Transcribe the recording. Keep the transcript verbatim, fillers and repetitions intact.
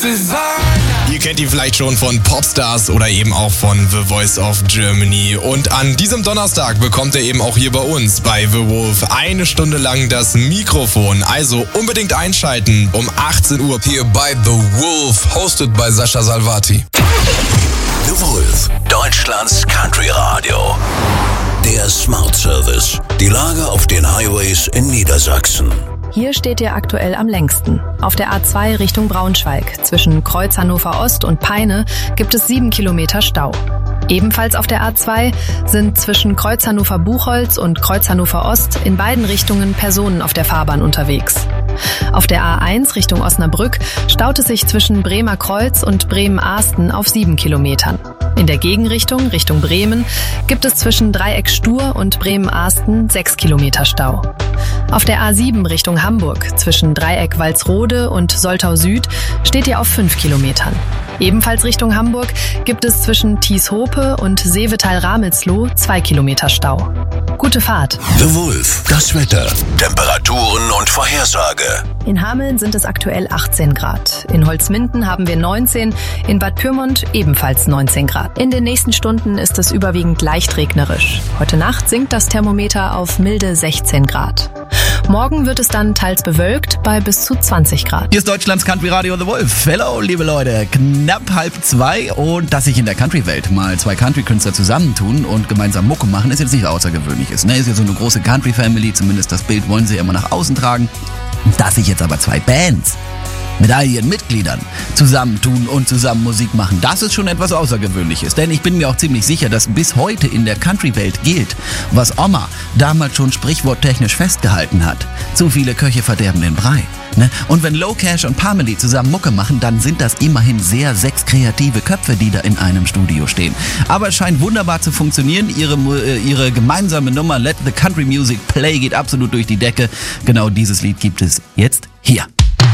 Ihr kennt ihn vielleicht schon von Popstars oder eben auch von The Voice of Germany. Und an diesem Donnerstag bekommt er eben auch hier bei uns bei The Wolf eine Stunde lang das Mikrofon. Also unbedingt einschalten um achtzehn Uhr hier bei The Wolf, hosted by Sascha Salvati. The Wolf, Deutschlands Country Radio. Der Smart Service. Die Lage auf den Highways in Niedersachsen. Hier steht ihr aktuell am längsten. Auf der A zwei Richtung Braunschweig. Zwischen Kreuz Hannover Ost und Peine gibt es sieben Kilometer Stau. Ebenfalls auf der A zwei sind zwischen Kreuz Hannover Buchholz und Kreuz Hannover Ost in beiden Richtungen Personen auf der Fahrbahn unterwegs. Auf der A eins Richtung Osnabrück staut es sich zwischen Bremer Kreuz und Bremen-Ahsten auf sieben Kilometern. In der Gegenrichtung, Richtung Bremen, gibt es zwischen Dreieck Stur und Bremen-Ahsten sechs Kilometer Stau. Auf der A sieben Richtung Hamburg, zwischen Dreieck Walsrode und Soltau Süd, steht ihr auf fünf Kilometern. Ebenfalls Richtung Hamburg gibt es zwischen Thieshope und Seevetal-Ramelsloh zwei Kilometer Stau. Gute Fahrt. The Wolf, das Wetter, Temperaturen und Vorhersage. In Hameln sind es aktuell achtzehn Grad. In Holzminden haben wir neunzehn, in Bad Pyrmont ebenfalls neunzehn Grad. In den nächsten Stunden ist es überwiegend leicht regnerisch. Heute Nacht sinkt das Thermometer auf milde sechzehn Grad. Morgen wird es dann teils bewölkt bei bis zu zwanzig Grad. Hier ist Deutschlands Country Radio The Wolf. Hello, liebe Leute. Knapp halb zwei und dass sich in der Country-Welt mal zwei Country-Künstler zusammentun und gemeinsam Mucke machen, ist jetzt nicht außergewöhnliches. Ne? Ist ja so eine große Country-Family, zumindest das Bild wollen sie immer nach außen tragen. Dass sich jetzt aber zwei Bands mit all ihren Mitgliedern zusammentun und zusammen Musik machen, das ist schon etwas Außergewöhnliches. Denn ich bin mir auch ziemlich sicher, dass bis heute in der Country-Welt gilt, was Oma damals schon sprichworttechnisch festgehalten hat. Zu viele Köche verderben den Brei. Ne? Und wenn Low Cash und Parmalee zusammen Mucke machen, dann sind das immerhin sehr sechs kreative Köpfe, die da in einem Studio stehen. Aber es scheint wunderbar zu funktionieren. Ihre, äh, ihre gemeinsame Nummer Let the Country Music Play geht absolut durch die Decke. Genau dieses Lied gibt es jetzt hier.